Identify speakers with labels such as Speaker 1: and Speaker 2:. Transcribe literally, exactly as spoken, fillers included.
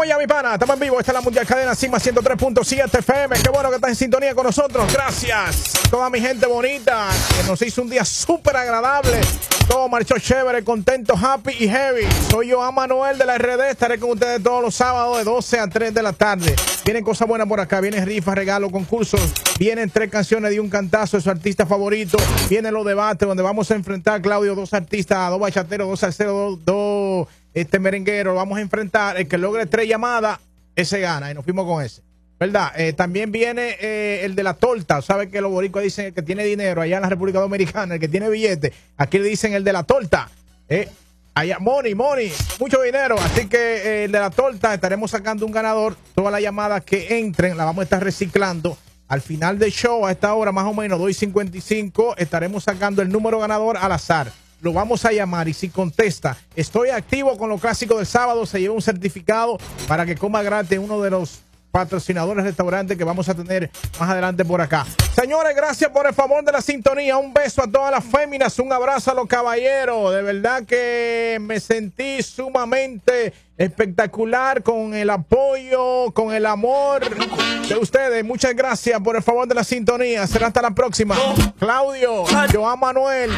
Speaker 1: Vamos ya, mi pana. Estamos en vivo. Esta es la Mundial Cadena Sigma ciento tres punto siete F M. Qué bueno que estás en sintonía con nosotros. Gracias. Toda mi gente bonita que nos hizo un día súper agradable. Todo marchó chévere, contento, happy y heavy. Soy yo, Manuel de la R D. Estaré con ustedes todos los sábados de doce a tres de la tarde. Vienen cosas buenas por acá. Vienen rifas, regalos, concursos. Vienen tres canciones de un cantazo de su artista favorito. Vienen los debates donde vamos a enfrentar, Claudio, dos artistas, dos bachateros, dos salseros, dos, dos este merengueros. Vamos a enfrentar. El que logre tres llamadas, ese gana. Y nos fuimos con ese. ¿Verdad? Eh, también viene eh, el de la torta. ¿Sabe que los boricuas dicen el que tiene dinero allá en la República Dominicana, el que tiene billete? Aquí le dicen el de la torta. Eh, allá, money, money, mucho dinero. Así que eh, el de la torta, estaremos sacando un ganador. Todas las llamadas que entren las vamos a estar reciclando. Al final del show, a esta hora más o menos, dos y cincuenta y cinco, estaremos sacando el número ganador al azar. Lo vamos a llamar y si contesta, estoy activo con los clásicos del sábado, se lleva un certificado para que coma gratis uno de los patrocinadores restaurantes que vamos a tener más adelante por acá. Señores, gracias por el favor de la sintonía. Un beso a todas las féminas, un abrazo a los caballeros. De verdad que me sentí sumamente espectacular con el apoyo, con el amor de ustedes. Muchas gracias por el favor de la sintonía. Será hasta la próxima. Claudio, Joan Manuel,